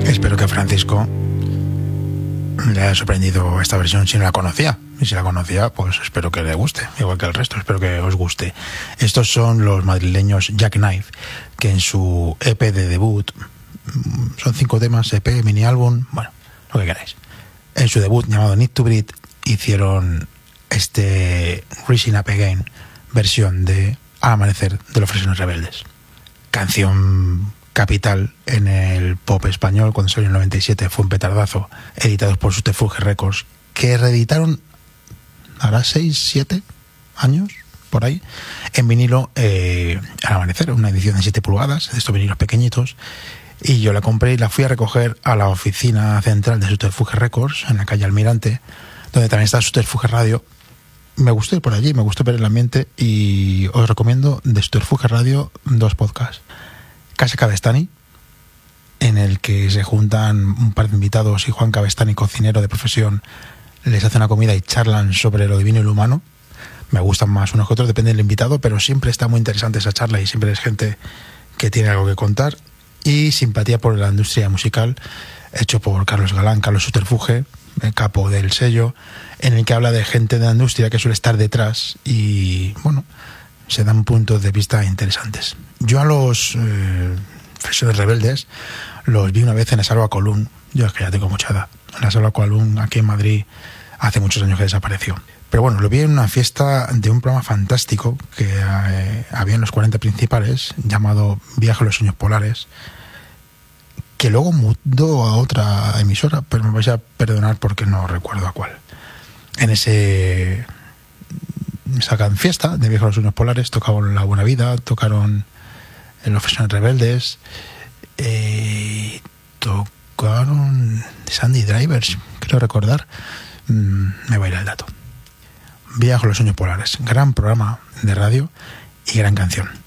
Espero que a Francisco le haya sorprendido esta versión si no la conocía. Y si la conocía, pues espero que le guste, igual que el resto, espero que os guste. Estos son los madrileños Jackknife, que en su EP de debut, son 5 temas, EP, mini álbum, bueno, lo que queráis. En su debut llamado Need to Breathe hicieron este Rising Up Again, versión de Al amanecer de los Fresones Rebeldes. Canción capital en el pop español, cuando salió en el 97, fue un petardazo, editados por Subterfuge Records, que reeditaron ahora 6-7 años por ahí en vinilo Al amanecer, una edición de 7 pulgadas de estos vinilos pequeñitos, y yo la compré y la fui a recoger a la oficina central de Subterfuge Records en la calle Almirante, donde también está Subterfuge Radio. Me gustó ir por allí, me gustó ver el ambiente, y os recomiendo de Subterfuge Radio 2 podcasts: Casa Cabestany, en el que se juntan un par de invitados y Juan Cabestany, cocinero de profesión, les hace una comida y charlan sobre lo divino y lo humano. Me gustan más unos que otros, depende del invitado, pero siempre está muy interesante esa charla y siempre es gente que tiene algo que contar. Y Simpatía por la industria musical, hecho por Carlos Galán, Carlos Subterfuge, el capo del sello, en el que habla de gente de la industria que suele estar detrás y, bueno, se dan puntos de vista interesantes. Yo a los Fresones Rebeldes los vi una vez en la Sala Colún. Yo es que ya tengo mucha edad. En la Sala Colún, aquí en Madrid, hace muchos años que desapareció. Pero bueno, lo vi en una fiesta de un programa fantástico que había en los 40 principales, llamado Viaje a los Sueños Polares, que luego mudó a otra emisora, pero me vais a perdonar porque no recuerdo a cuál. En esa gran fiesta de Viaje a los Sueños Polares tocaron La Buena Vida, tocaron Los Fresones Rebeldes, tocaron Sandy Drivers, creo recordar. Me va a ir al dato. Viaje a los Sueños Polares, gran programa de radio y gran canción.